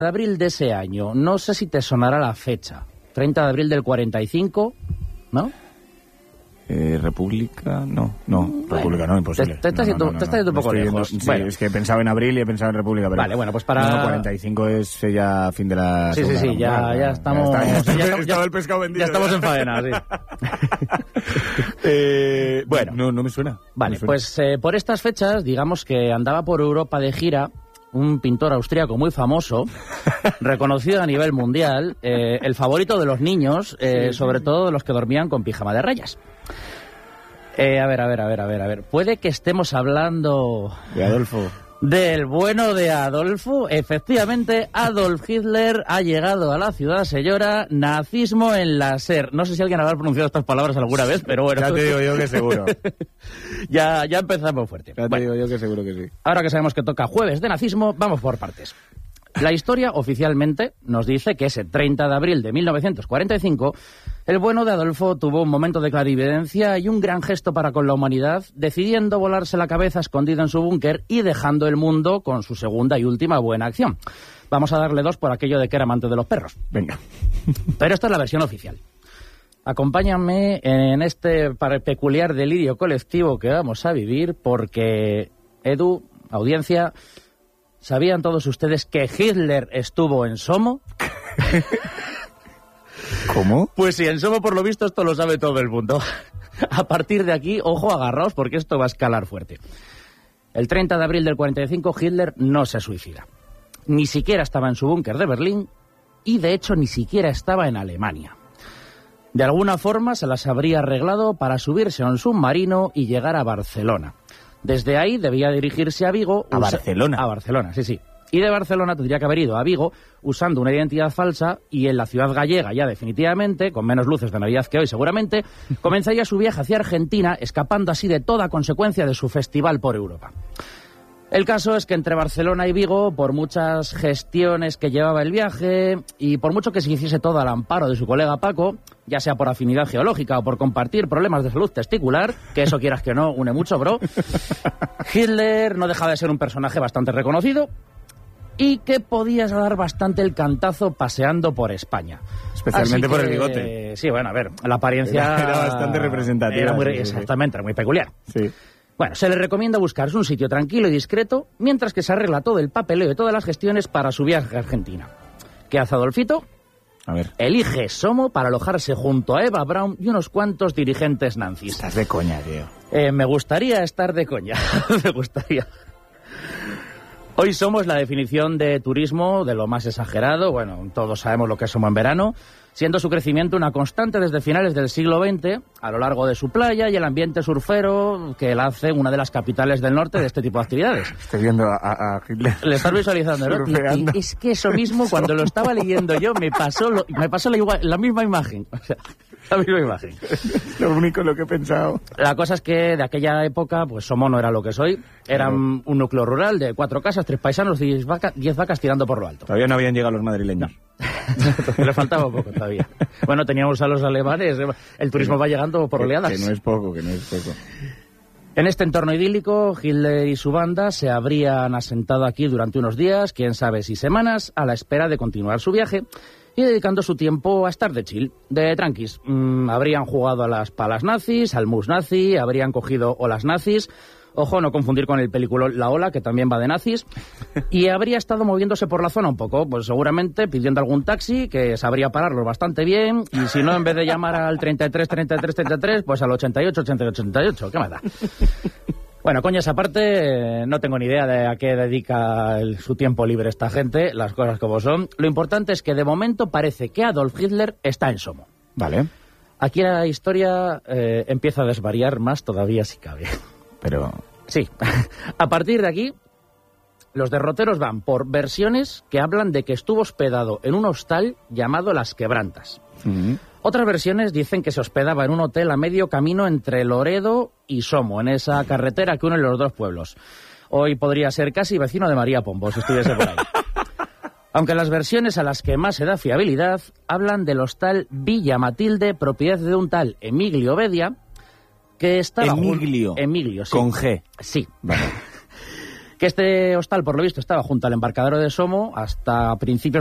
de abril de ese año, no sé si te sonará la fecha. 30 de abril del 45, ¿no? República, no, República no, imposible. Te estás yendo un poco lejos. Sí, bueno. es que he pensado en abril y he pensado en República, pero... Vale, bueno, pues para... No, 45 es ya fin de la... Sí, ya estamos... Ya el pescado vendido. Ya estamos en faena, sí. Bueno, no me suena. Vale, pues por estas fechas, digamos que andaba por Europa de gira un pintor austríaco muy famoso, reconocido a nivel mundial, el favorito de los niños, sobre todo de los que dormían con pijama de rayas. A ver. Puede que estemos hablando... De Adolfo. Del bueno de Adolfo. Efectivamente, Adolf Hitler ha llegado a la ciudad, señora. Nazismo en la SER. No sé si alguien habrá pronunciado estas palabras alguna vez, pero bueno. Ya te digo yo que seguro. ya empezamos fuerte. Ya te digo yo que seguro que sí. Ahora que sabemos que toca jueves de nazismo, vamos por partes. La historia oficialmente nos dice que ese 30 de abril de 1945, el bueno de Adolfo tuvo un momento de clarividencia y un gran gesto para con la humanidad, decidiendo volarse la cabeza escondido en su búnker y dejando el mundo con su segunda y última buena acción. Vamos a darle 2 por aquello de que era amante de los perros. Venga. Pero esta es la versión oficial. Acompáñame en este peculiar delirio colectivo que vamos a vivir porque, Edu, audiencia... ¿Sabían todos ustedes que Hitler estuvo en Somo? ¿Cómo? Pues sí, en Somo por lo visto esto lo sabe todo el mundo. A partir de aquí, ojo, agarraos porque esto va a escalar fuerte. El 30 de abril del 45 Hitler no se suicida. Ni siquiera estaba en su búnker de Berlín y de hecho ni siquiera estaba en Alemania. De alguna forma se las habría arreglado para subirse a un submarino y llegar a Barcelona. Desde ahí debía dirigirse a Vigo... ¿A Barcelona? A Barcelona, sí. Y de Barcelona tendría que haber ido a Vigo usando una identidad falsa y en la ciudad gallega ya definitivamente, con menos luces de Navidad que hoy seguramente, comenzaría su viaje hacia Argentina, escapando así de toda consecuencia de su festival por Europa. El caso es que entre Barcelona y Vigo, por muchas gestiones que llevaba el viaje y por mucho que se hiciese todo al amparo de su colega Paco, ya sea por afinidad geológica o por compartir problemas de salud testicular, que eso quieras que no, une mucho, bro, Hitler no dejaba de ser un personaje bastante reconocido y que podías dar bastante el cantazo paseando por España. Especialmente por el bigote. Sí, bueno, a ver, la apariencia... Era bastante representativa. Exactamente, era muy peculiar. Sí. Bueno, se le recomienda buscarse un sitio tranquilo y discreto mientras que se arregla todo el papeleo y todas las gestiones para su viaje a Argentina. ¿Qué hace Adolfito? A ver. Elige Somo para alojarse junto a Eva Braun y unos cuantos dirigentes nazis. Estás de coña, tío. Me gustaría estar de coña. Me gustaría. Hoy Somo es la definición de turismo de lo más exagerado. Bueno, todos sabemos lo que es Somo en verano, siendo su crecimiento una constante desde finales del siglo XX, a lo largo de su playa y el ambiente surfero que la hace una de las capitales del norte de este tipo de actividades. Estoy viendo a Hitler. Le estás visualizando, ¿no? Y es que eso mismo, cuando lo estaba leyendo yo, me pasó la misma imagen. O sea, la misma imagen. Lo único en lo que he pensado. La cosa es que de aquella época, pues Somo no era lo que es hoy. Era un núcleo rural de 4 casas, 3 paisanos y 10 vacas tirando por lo alto. Todavía no habían llegado los madrileños. No. Le faltaba poco todavía. Bueno, teníamos a los alemanes. El turismo va llegando por oleadas. Que no es poco. En este entorno idílico, Hitler y su banda se habrían asentado aquí durante unos días, quién sabe si semanas, a la espera de continuar su viaje y dedicando su tiempo a estar de chill, de tranquis. Habrían jugado a las palas nazis, al mus nazi, habrían cogido olas nazis. Ojo, no confundir con el peliculón La Ola, que también va de nazis. Y habría estado moviéndose por la zona un poco, pues seguramente pidiendo algún taxi, que sabría pararlo bastante bien. Y si no, en vez de llamar al 33, pues al 88. ¿Qué más da? Bueno, coñas aparte, no tengo ni idea de a qué dedica su tiempo libre esta gente, las cosas como son. Lo importante es que de momento parece que Adolf Hitler está en Somo. Vale. Aquí la historia empieza a desvariar más todavía si cabe. Pero... Sí. A partir de aquí, los derroteros van por versiones que hablan de que estuvo hospedado en un hostal llamado Las Quebrantas. Uh-huh. Otras versiones dicen que se hospedaba en un hotel a medio camino entre Loredo y Somo, en esa carretera que une los dos pueblos. Hoy podría ser casi vecino de María Pombo, si estuviese por ahí. Aunque las versiones a las que más se da fiabilidad hablan del hostal Villa Matilde, propiedad de un tal Emilio Bedia, que estaba... Emilio, sí. con G. Sí. Vale. Que este hostal, por lo visto, estaba junto al embarcadero de Somo hasta principios